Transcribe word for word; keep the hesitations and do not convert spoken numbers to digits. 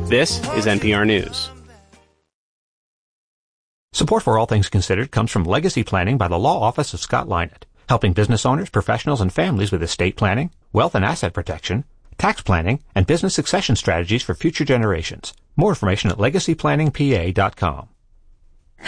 This is N P R News. Support for All Things Considered comes from Legacy Planning by the Law Office of Scott Lynott, helping business owners, professionals, and families with estate planning, wealth and asset protection, tax planning, and business succession strategies for future generations. More information at legacy planning p a dot com.